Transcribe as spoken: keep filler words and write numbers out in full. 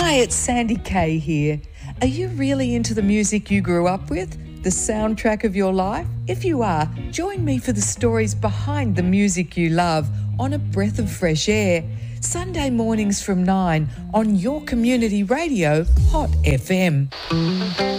Hi, it's Sandy Kay here. Are you really into the music you grew up with? The soundtrack of your life? If you are, join me for the stories behind the music you love on A Breath of Fresh Air. Sunday mornings from nine on your community radio, Hot F M.